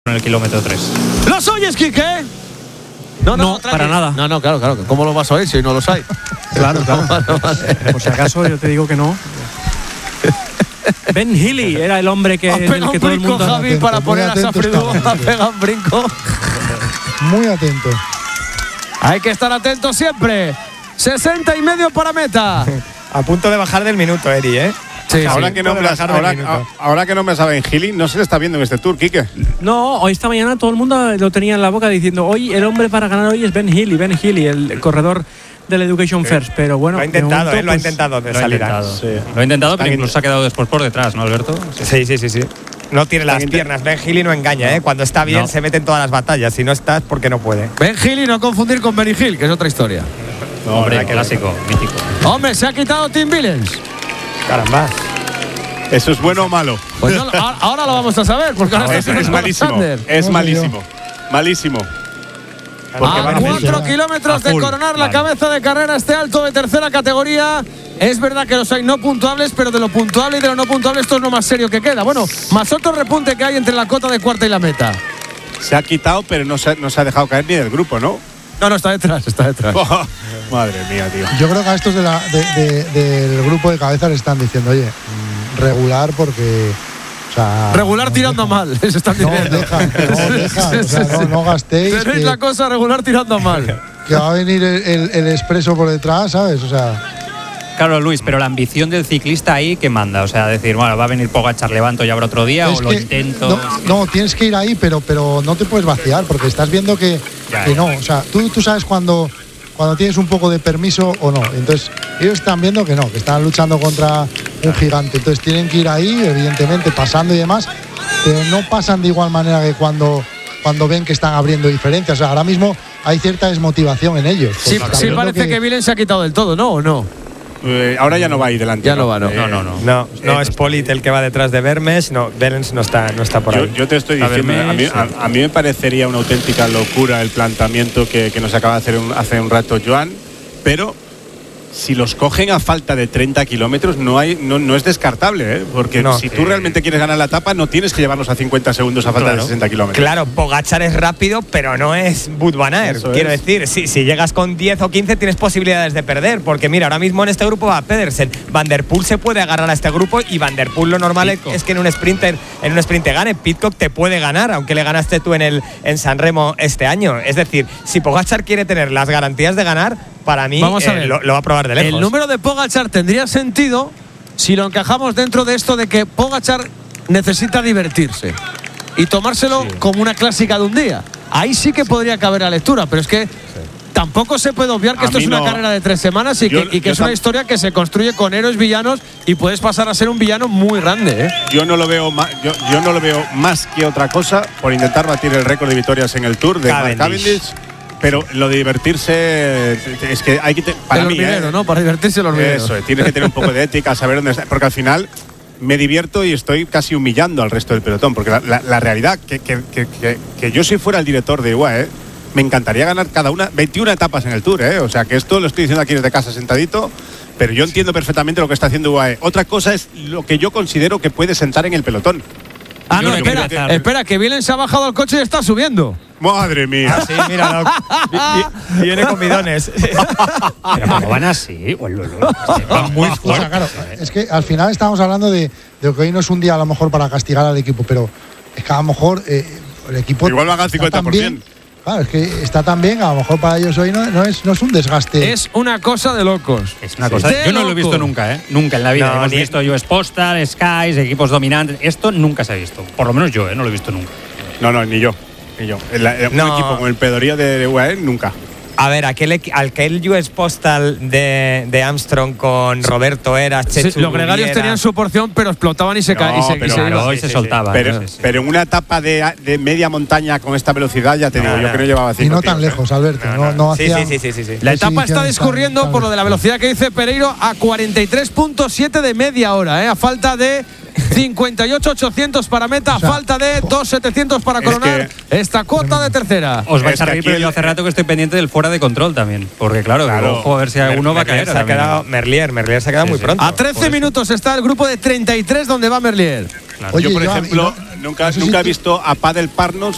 en el kilómetro 3. ¿Los oyes, Quique? No, para nada. No, claro. ¿Cómo lo vas a oír si hoy no los hay? Claro. Vale. Por si acaso yo te digo que no. Ben Healy era el hombre que, del que todo el mundo... Javi, atento, para poner a Safridú. Ha pegado un brinco. Muy atento. Hay que estar atento siempre. 60 y medio para meta. A punto de bajar del minuto, Eri, ¿eh? Sí, ahora que no me saben Healy, no se le está viendo en este Tour, Quique. No, hoy esta mañana todo el mundo lo tenía en la boca diciendo hoy el hombre para ganar hoy es Ben Healy, el corredor del Education First, pero bueno, lo ha intentado, momento, lo ha intentado de salir. Lo ha intentado, pero incluso ha quedado después por detrás, ¿no, Alberto? Sí. No tiene las piernas. Ben Healy no engaña, ¿eh? Cuando está bien se mete en todas las batallas. Si no está es porque no puede. Ben Healy, no confundir con Benny Hill, que es otra historia. No, hombre, clásico, mítico. Hombre, se ha quitado Tim Willems. Caramba. ¿Eso es bueno o malo? Pues ahora lo vamos a saber, porque ahora Es malísimo. Es malísimo. Malísimo. A 4 kilómetros de coronar la cabeza de carrera este alto de tercera categoría. Es verdad que los hay no puntuables, pero de lo puntuable y de lo no puntuable esto es lo más serio que queda. Bueno, más otro repunte que hay entre la cota de cuarta y la meta. Se ha quitado, pero no se ha dejado caer ni del grupo, ¿no? No, está detrás. Oh, madre mía, tío. Yo creo que a estos del grupo de cabeza le están diciendo, oye, regular porque… O sea, regular tirando mal, se están diciendo. No gastéis. Tenéis la cosa regular tirando mal. Que va a venir el expreso por detrás, ¿sabes? O sea… Claro, Luis, pero la ambición del ciclista ahí, ¿qué manda? O sea, decir, bueno, va a venir Pogačar, levanto y habrá otro día, o lo intento… No, tienes que ir ahí, pero no te puedes vaciar, porque estás viendo que no. O sea, tú sabes cuando tienes un poco de permiso o no. Entonces, ellos están viendo que no, que están luchando contra un gigante. Entonces, tienen que ir ahí, evidentemente, pasando y demás, pero no pasan de igual manera que cuando ven que están abriendo diferencias. O sea, ahora mismo hay cierta desmotivación en ellos. Sí, parece que Willems se ha quitado del todo, ¿no? ¿O no? Ahora ya no va ahí delante. Ya no va, ¿no? No, es Polit el que va detrás de Vermes. No, Willems no está por ahí. Yo te estoy diciendo, a mí me parecería una auténtica locura el planteamiento que nos acaba de hacer hace un rato Joan, pero si los cogen a falta de 30 kilómetros no es descartable, ¿eh? Porque si tú realmente quieres ganar la etapa no tienes que llevarlos a 50 segundos a falta de 60 kilómetros. Claro, Pogačar es rápido, pero no es Wout van Aert. Quiero decir, si llegas con 10 o 15 tienes posibilidades de perder, porque mira, ahora mismo en este grupo va Pedersen. Van der Poel se puede agarrar a este grupo y Van der Poel lo normal es que en un sprint gane. Pidcock te puede ganar, aunque le ganaste tú en San Remo este año. Es decir, si Pogačar quiere tener las garantías de ganar, para mí vamos a ver. Lo va a probar de lejos. El número de Pogačar tendría sentido si lo encajamos dentro de esto de que Pogačar necesita divertirse y tomárselo como una clásica de un día. Ahí sí que podría caber la lectura, pero es que tampoco se puede obviar que esto es una carrera de 3 semanas y que es una historia que se construye con héroes villanos y puedes pasar a ser un villano muy grande, ¿eh? Yo no lo veo más que otra cosa por intentar batir el récord de victorias en el Tour de Cavendish. Pero lo de divertirse es que hay que… Para mí, ¿no? Para divertirse los hormiguero. Eso, tienes que tener un poco de ética, saber dónde está. Porque al final me divierto y estoy casi humillando al resto del pelotón. Porque la realidad, que yo si fuera el director de UAE, me encantaría ganar cada una 21 etapas en el Tour, ¿eh? O sea, que esto lo estoy diciendo aquí desde casa sentadito, pero yo entiendo perfectamente lo que está haciendo UAE. Otra cosa es lo que yo considero que puede sentar en el pelotón. No, espera, que Willems se ha bajado al coche y está subiendo. ¡Madre mía! Sí, mira, viene con bidones. Pero como van así, van muy fuerte. O sea, claro, es que al final estamos hablando de que hoy no es un día a lo mejor para castigar al equipo, pero es que a lo mejor el equipo… Igual van al 50%. Claro, es que está tan bien, a lo mejor para ellos hoy no es un desgaste. Es una cosa de locos. Es una cosa. Yo no lo he visto nunca, ¿eh? Nunca en la vida. Hemos visto US Postal, Skies, equipos dominantes. Esto nunca se ha visto. Por lo menos yo, no lo he visto nunca. No, ni yo. Un equipo con el pedorío de UAE, nunca. A ver, aquel US Postal de Armstrong con Roberto Eras, los gregarios tenían su porción, pero explotaban y se soltaban. Pero en una etapa de media montaña con esta velocidad, ya te digo, yo creo que llevaba 5 y no tan lejos, Alberto. No hacía… Sí. La etapa está discurriendo por lo de la velocidad que dice Pereiro a 43.7 de media hora, a falta de 58.800 para meta, falta de 2.700 para coronar esta cuota de tercera. Os vais a reír, pero yo hace rato que estoy pendiente del fuera de control también, porque claro, ojo a ver si alguno va a caer. Se ha quedado Merlier se ha quedado muy pronto. A 13 minutos está el grupo de 33 donde va Merlier. Claro. Yo, por ejemplo, nunca he visto a Padel Parnos